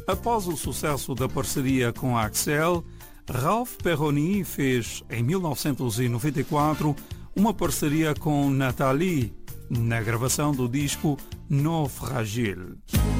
Após o sucesso da parceria com a Axel, Ralph Perroni fez, em 1994, uma parceria com Nathalie, na gravação do disco No Fragile.